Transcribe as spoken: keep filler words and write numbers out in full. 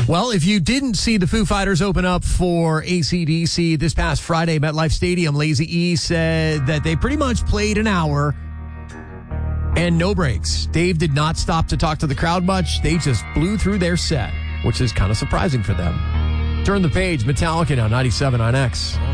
Well, if you didn't see the Foo Fighters open up for A C D C this past Friday at MetLife Stadium, Lazy E said that they pretty much played an hour and no breaks. Dave did not stop to talk to the crowd much. They just blew through their set, which is kind of surprising for them. Turn the page, Metallica now, ninety-seven on X.